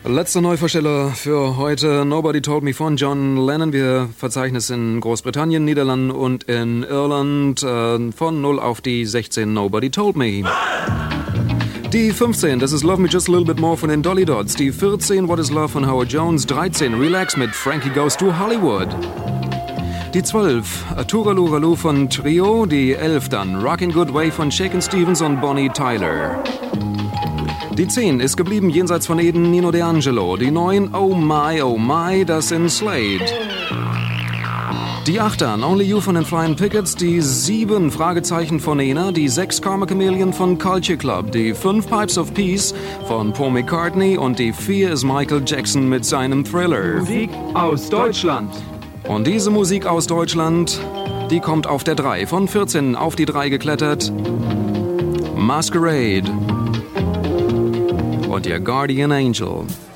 Letzter Neuvorsteller für heute, Nobody Told Me von John Lennon. Wir verzeichnen es in Großbritannien, Niederlanden und in Irland. Von 0 auf die 16, Nobody Told Me. Die 15, das ist Love Me Just a Little Bit More von den Dolly Dots. Die 14, What is Love von Howard Jones. 13, Relax mit Frankie Goes to Hollywood. Die 12, Turaluraloo von Trio. Die 11 dann, Rockin' Good Way von Shakin' Stevens und Bonnie Tyler. Die 10 ist geblieben jenseits von Eden, Nino D'Angelo. Die 9, Oh My, das sind Slade. Die 8 dann, Only You von den Flying Pickets. Die 7, Fragezeichen von Nena. Die 6, Karma Chameleon von Culture Club. Die 5, Pipes of Peace von Paul McCartney. Und die 4 ist Michael Jackson mit seinem Thriller. Musik aus Deutschland. Und diese Musik aus Deutschland, die kommt auf der 3. Von 14 auf die 3 geklettert. Masquerade. Und ihr Guardian Angel.